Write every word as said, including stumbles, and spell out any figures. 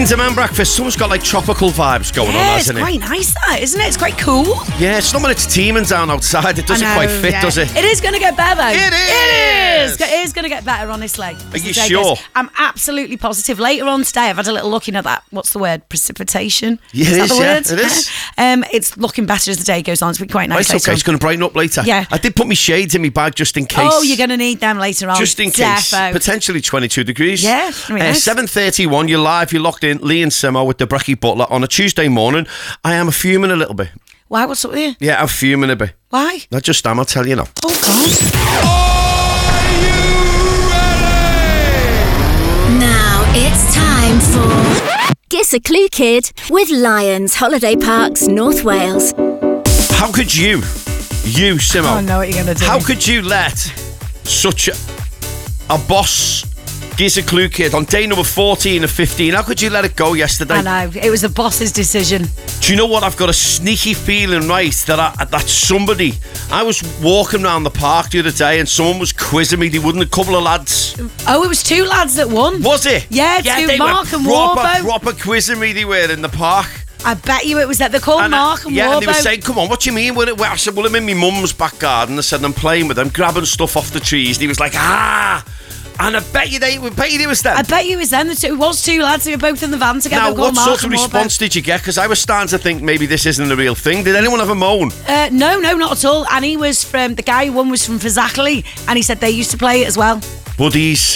Lindsay Man breakfast. Someone's got like tropical vibes going yeah, on, hasn't it? It's quite nice, that, isn't it? It's quite cool. Yeah, it's not when it's teeming down outside. It doesn't I know, quite fit, yeah. does it? It is going to get better, though. It It is. is. It is going to get better, honestly. Are you sure? I'm absolutely positive. Later on today, I've had a little looking at that. What's the word? Precipitation? Yeah, is it that is, the yeah, word? it is. Um, it's looking better as the day goes on. It's been quite nice. Right, okay, it's going to brighten up later. Yeah. I did put my shades in my bag just in case. Oh, you're going to need them later on. Just in case. Defo. Potentially twenty-two degrees. Yeah, very nice. Uh, seven thirty-one, you're live, you're locked in. Lee and Simo with the Brekkie Butler on a Tuesday morning. I am fuming a little bit. Why? What's up with you? Yeah, I'm fuming a bit. Why? I just am, I'll tell you now. Oh, God. Now it's time for Guess a Clue Kid with Lions Holiday Parks, North Wales. How could you, you, Simo, I know what you're going to do. how could you let such a, a boss Guess a Clue Kid on day number fourteen of fifteen, how could you let it go yesterday? I know. It was the boss's decision. Do you know what? I've got a sneaky feeling, right, that I, that somebody... I was walking around the park the other day and someone was quizzing me. They wouldn't a couple of lads. Oh, it was two lads that won. Was it? Yeah, two, they Mark were and proper, Warbo. proper quizzing me they were in the park. I bet you it was that. They're called And, Mark uh, and yeah, Warbo. and they were saying, come on, what do you mean? Well, I said, well, I'm in my mum's back garden. I said, I'm playing with them, grabbing stuff off the trees. And he was like, ah... And I bet you they, I bet you it was them. I bet you it was them. It was two lads who were both in the van together. Now, called what Mark sort of and Warbo. response did you get? Because I was starting to think maybe this isn't a real thing. Did anyone have a moan? Uh, no, no, not at all. And he was from, the guy who won was from Fazakerley, and he said they used to play it as well. Buddies.